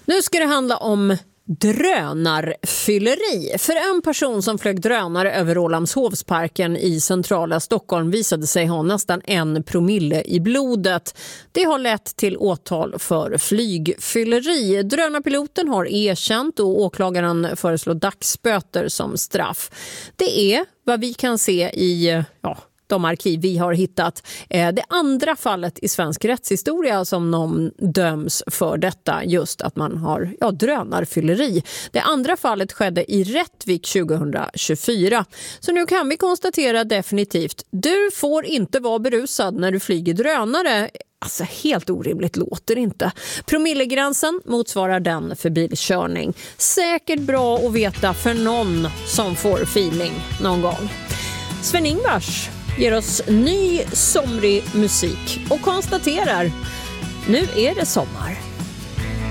Nu ska det handla om drönarfylleri. För en person som flög drönare över Rålambshovsparken i centrala Stockholm visade sig ha nästan 1 promille i blodet. Det har lett till åtal för flygfylleri. Drönarpiloten har erkänt och åklagaren föreslår dagsböter som straff. Det är vad vi kan se i de arkiv vi har hittat. Det andra fallet i svensk rättshistoria som någon döms för detta, just att man har drönarfylleri. Det andra fallet skedde i Rättvik 2024. Så nu kan vi konstatera definitivt, du får inte vara berusad när du flyger drönare. Alltså helt orimligt låter inte. Promillegränsen motsvarar den för bilkörning. Säkert bra att veta för någon som får feeling någon gång. Sven-Ingvars ger oss ny somrig musik och konstaterar, nu är det sommar.